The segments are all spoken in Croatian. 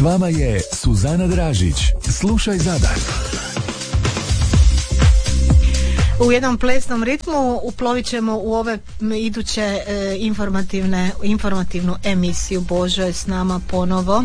S vama je Suzana Dražić. Slušaj Zadar. U jednom plesnom ritmu uplovit ćemo u ove iduće informativnu emisiju. Božo je s nama ponovo.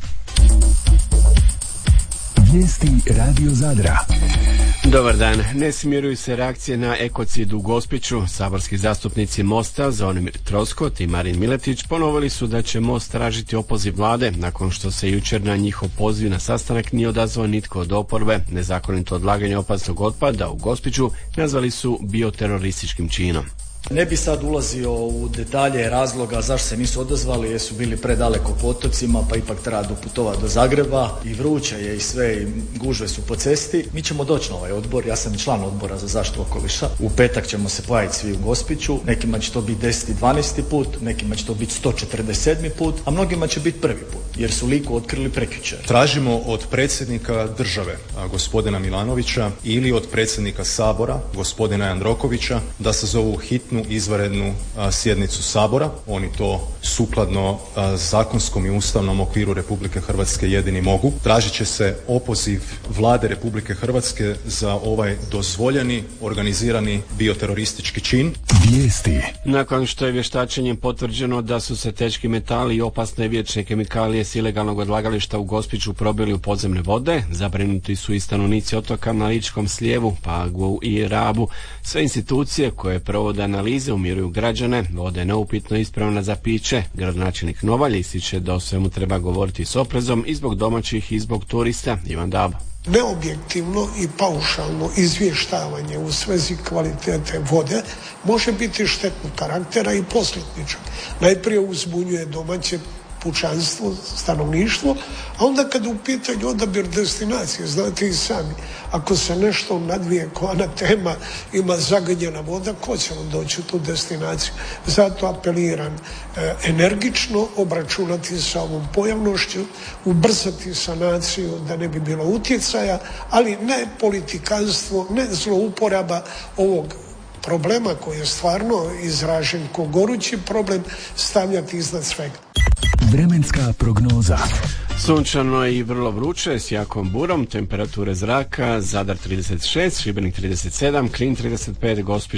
Vijesti Radio Zadra. Dobar dan. Ne smiruju se reakcije na ekocid u Gospiću. Saborski zastupnici Mosta Zvonimir Troskot i Marin Miletić ponovili su da će Most tražiti opoziv vlade nakon što se jučer na njihov poziv na sastanak nije odazvao nitko od oporbe. Nezakonito odlaganje opasnog otpada u Gospiću nazvali su bioterorističkim činom. Ne bi sad ulazio u detalje razloga zašto se nisu odazvali, jer su bili predaleko po otocima, pa ipak treba doputovati do Zagreba i vruće je i sve, i gužve su po cesti. Mi ćemo doći na ovaj odbor, ja sam član odbora za zaštitu okoliša. U petak ćemo se pojaviti svi u Gospiću, nekima će to biti 10. i 12. put, nekima će to biti 147. put, a mnogima će biti prvi put, jer su Liku otkrili prekjučer. Tražimo od predsjednika države, gospodina Milanovića, ili od predsjednika Sabora, gospodina Jandrokovića, da se zovu hitnu izvanrednu sjednicu Sabora. Oni to sukladno zakonskom i ustavnom okviru Republike Hrvatske jedini mogu. Tražit će se opoziv vlade Republike Hrvatske za ovaj dozvoljeni organizirani bioteroristički čin. Vijesti. Nakon što je vještačenjem potvrđeno da su se teški metali i opasne vječne kemikalije s ilegalnog odlagališta u Gospiću probili u podzemne vode, zabrinuti su i stanovnici otoka na Ličkom slijevu, Pagu i Rabu. Sve institucije koje provode analize umiruju građane, voda je neupitno ispravna za piće. Gradonačelnik Novalj ističe da o svemu treba govoriti s oprezom i zbog domaćih i zbog turista. Ivan Dabo. Neobjektivno i paušalno izvještavanje u svezi kvalitete vode može biti štetnog karaktera i posljedično. Najprije uzbunjuje domaće pučanstvo, stanovništvo, a onda kad u pitanju odabir destinacije, znate i sami, ako se nešto nadvije koja na tema ima zagađena voda, ko će vam doći u tu destinaciju? Zato apeliram energično obračunati sa ovom pojavnošću, ubrzati sanaciju da ne bi bilo utjecaja, ali ne politikanstvo, ne zlouporaba ovog problema koji je stvarno izražen kao gorući problem stavljati iznad svega. Vremenska prognoza. Sunčano i vrlo vruće s jakom burom, temperature zraka, Zadar 36, Šibenik 37, Knin 35, Gospić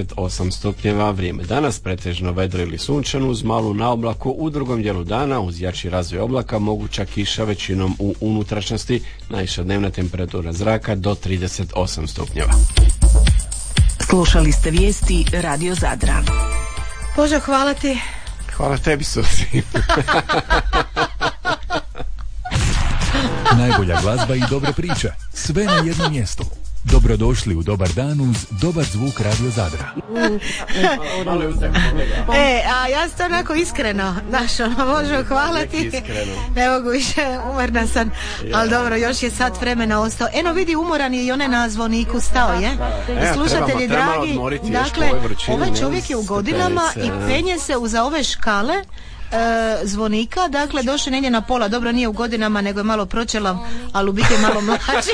28 stupnjeva. Vrijeme danas pretežno vedro ili sunčano uz malu naoblaku, u drugom dijelu dana uz jači razvoj oblaka moguća kiša većinom u unutrašnjosti, najviša dnevna temperatura zraka do 38 stupnjeva. Slušali ste vijesti Radio Zadra. Bože, hvala ti. Hvala tebi, Suzi. Najbolja glazba i dobre priče. Sve na jednom mjestu. Dobrodošli u Dobar dan uz dobar zvuk Radio Zadra. A ja sam to onako iskreno, možemo hvala ti. Ne mogu više, umorna sam, ali dobro, još je sat vremena ostao. Eno vidi, umoran je i onaj na zvoniku stao, je? Slušatelji dragi, dakle, ovaj čovjek je u godinama i penje se uza ove škale zvonika, dakle došao negdje na pola, dobro nije u godinama nego je malo pročelav, ali u biti je malo mlađi.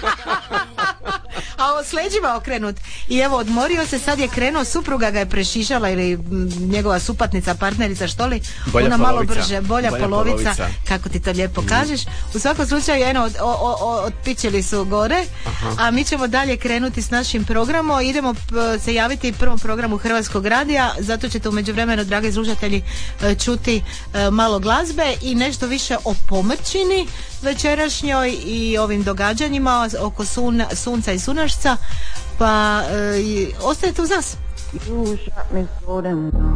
A s leđima okrenut. I evo, odmorio se, sad je krenuo, supruga ga je prešišala ili njegova supatnica, partnerica, što li? Ona malo brže, bolja polovica, kako ti to lijepo kažeš. U svakom slučaju, otpičili su gore. Aha. A mi ćemo dalje krenuti s našim programom. Idemo se javiti prvom programu Hrvatskog radija, zato ćete u međuvremenu, dragi slušatelji, čuti malo glazbe i nešto više o pomrčini večerašnjoj i ovim događanjima oko sunca i sunašca, pa ostajete uz nas.